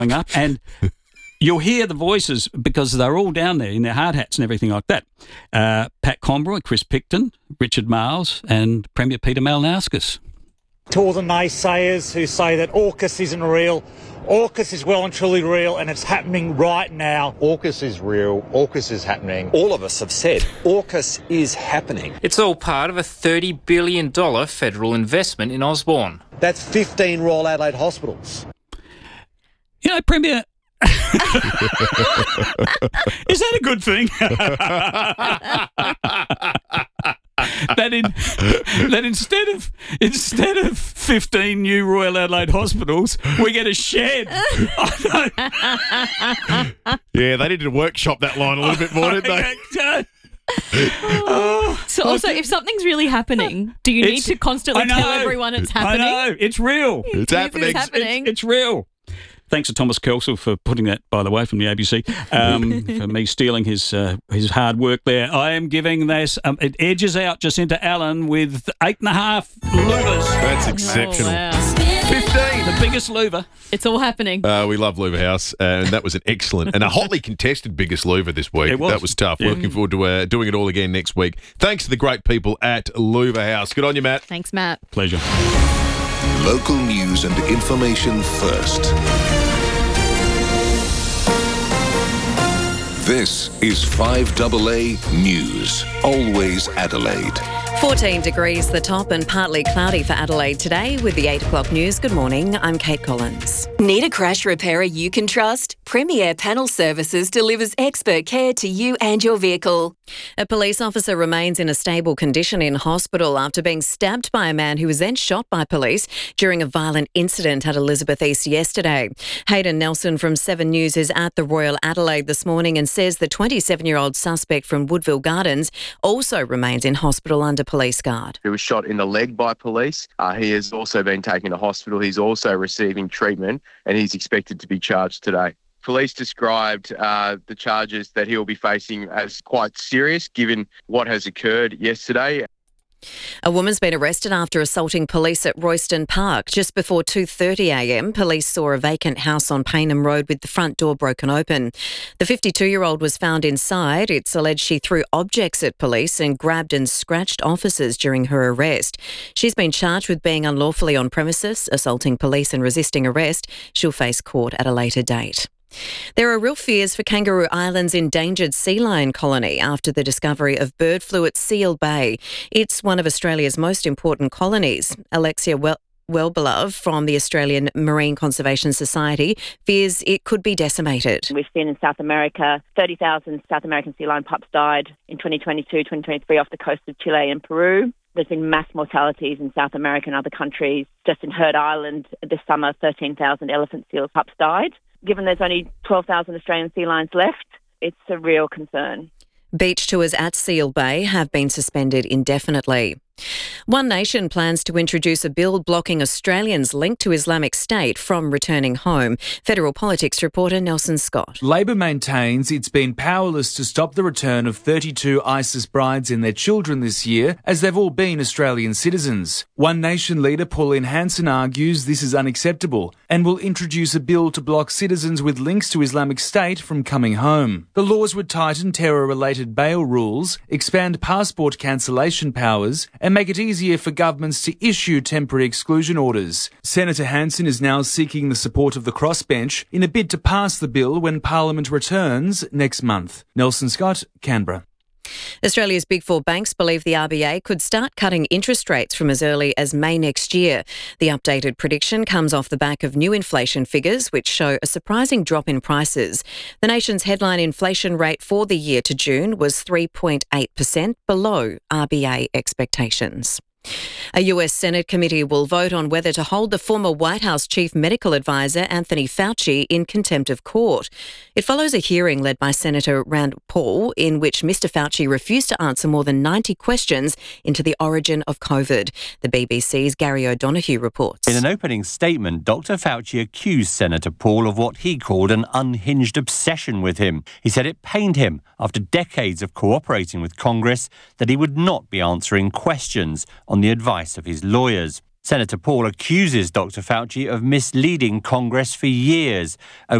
up, and you'll hear the voices because they're all down there in their hard hats and everything like that. Pat Conroy, Chris Picton, Richard Marles, and Premier Peter Malinauskas. To all the naysayers who say that AUKUS isn't real, AUKUS is well and truly real, and it's happening right now. AUKUS is real. AUKUS is happening. All of us have said AUKUS is happening. It's all part of a $30 billion federal investment in Osborne. That's 15 Royal Adelaide hospitals. You know, Premier, is that a good thing? that instead of 15 new Royal Adelaide hospitals, we get a shed. Yeah, they needed to workshop that line a little bit more, didn't they? So also, if something's really happening, do you need to constantly tell everyone it's happening? I know, it's real. It's happening. It's real. Thanks to Thomas Kelsall for putting that, by the way, from the ABC, for me stealing his hard work there. I am giving this, it edges out Jacinta Allen with 8.5 louvers. That's exceptional. Oh, wow. 15, the biggest louver. It's all happening. We love Louver House, and that was an excellent and a hotly contested biggest louver this week. It was. That was tough. Yeah. Looking forward to doing it all again next week. Thanks to the great people at Louver House. Good on you, Matt. Thanks, Matt. Pleasure. Local news and information first. This is 5AA News. Always Adelaide. 14 degrees the top and partly cloudy for Adelaide today with the 8 o'clock news. Good morning, I'm Kate Collins. Need a crash repairer you can trust? Premier Panel Services delivers expert care to you and your vehicle. A police officer remains in a stable condition in hospital after being stabbed by a man who was then shot by police during a violent incident at Elizabeth East yesterday. Hayden Nelson from 7 News is at the Royal Adelaide this morning and says the 27-year-old suspect from Woodville Gardens also remains in hospital under police guard. He was shot in the leg by police. He has also been taken to hospital. He's also receiving treatment and he's expected to be charged today. Police described the charges that he'll be facing as quite serious given what has occurred yesterday. A woman's been arrested after assaulting police at Royston Park. Just before 2:30am, police saw a vacant house on Paynham Road with the front door broken open. The 52-year-old was found inside. It's alleged she threw objects at police and grabbed and scratched officers during her arrest. She's been charged with being unlawfully on premises, assaulting police and resisting arrest. She'll face court at a later date. There are real fears for Kangaroo Island's endangered sea lion colony after the discovery of bird flu at Seal Bay. It's one of Australia's most important colonies. Alexia Wellbeloved from the Australian Marine Conservation Society fears it could be decimated. We've seen in South America, 30,000 South American sea lion pups died in 2022, 2023 off the coast of Chile and Peru. There's been mass mortalities in South America and other countries. Just in Heard Island this summer, 13,000 elephant seal pups died. Given there's only 12,000 Australian sea lions left, it's a real concern. Beach tours at Seal Bay have been suspended indefinitely. One Nation plans to introduce a bill blocking Australians linked to Islamic State from returning home. Federal Politics reporter Nelson Scott. Labor maintains it's been powerless to stop the return of 32 ISIS brides and their children this year, as they've all been Australian citizens. One Nation leader Pauline Hanson argues this is unacceptable and will introduce a bill to block citizens with links to Islamic State from coming home. The laws would tighten terror-related bail rules, expand passport cancellation powers, and make it easier for governments to issue temporary exclusion orders. Senator Hanson is now seeking the support of the crossbench in a bid to pass the bill when Parliament returns next month. Nelson Scott, Canberra. Australia's Big Four banks believe the RBA could start cutting interest rates from as early as May next year. The updated prediction comes off the back of new inflation figures, which show a surprising drop in prices. The nation's headline inflation rate for the year to June was 3.8%, below RBA expectations. A US Senate committee will vote on whether to hold the former White House chief medical advisor Anthony Fauci in contempt of court. It follows a hearing led by Senator Rand Paul in which Mr Fauci refused to answer more than 90 questions into the origin of COVID. The BBC's Gary O'Donoghue reports. In an opening statement, Dr Fauci accused Senator Paul of what he called an unhinged obsession with him. He said it pained him, after decades of cooperating with Congress, that he would not be answering questions on the advice of his lawyers. Senator Paul accuses Dr. Fauci of misleading Congress for years